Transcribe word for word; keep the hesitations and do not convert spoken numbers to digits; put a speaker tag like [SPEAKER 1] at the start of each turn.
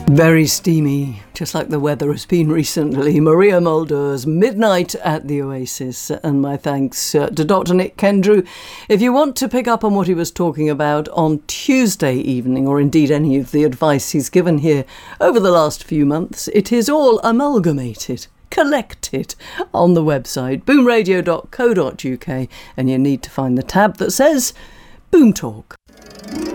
[SPEAKER 1] Very steamy, just like the weather has been recently. Maria Mulder's Midnight at the Oasis. And my thanks uh, to Doctor Nick Kendrew. If you want to pick up on what he was talking about on Tuesday evening, or indeed any of the advice he's given here over the last few months, it is all amalgamated, collected on the website boom radio dot co dot uk, and you need to find the tab that says Boom Talk.